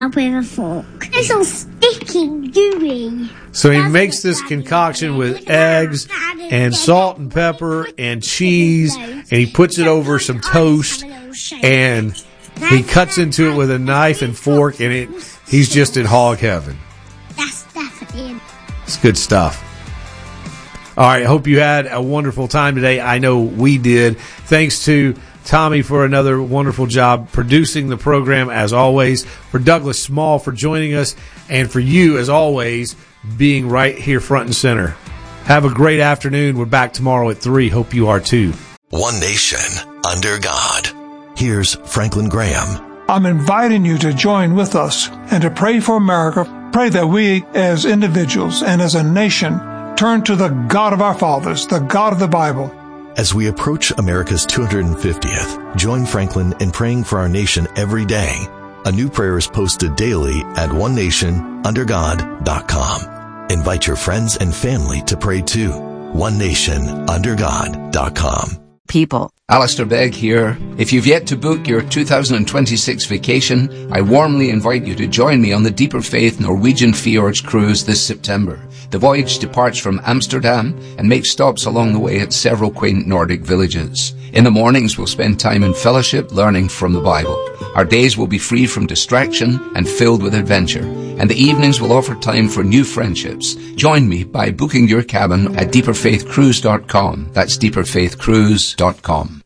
With a fork. It's all sticky and gooey. So he makes this concoction with eggs and salt and pepper and cheese, and he puts it over some toast, and he cuts into it with a knife and fork, and he's just in hog heaven. That's definitely it. It's good stuff. All right, I hope you had a wonderful time today. I know we did. Thanks to Tommy for another wonderful job producing the program, as always. For Douglas Small for joining us, and for you, as always, being right here front and center. Have a great afternoon. We're back tomorrow at 3. Hope you are too. One nation under God. Here's Franklin Graham. I'm inviting you to join with us and to pray for America. Pray that we as individuals and as a nation turn to the God of our fathers, the God of the Bible. As we approach America's 250th, join Franklin in praying for our nation every day. A new prayer is posted daily at onenationundergod.com. Invite your friends and family to pray too. onenationundergod.com. People. Alistair Begg here. If you've yet to book your 2026 vacation, I warmly invite you to join me on the Deeper Faith Norwegian Fjords cruise this September. The voyage departs from Amsterdam and makes stops along the way at several quaint Nordic villages. In the mornings, we'll spend time in fellowship learning from the Bible. Our days will be free from distraction and filled with adventure. And the evenings will offer time for new friendships. Join me by booking your cabin at deeperfaithcruise.com. That's deeperfaithcruise.com.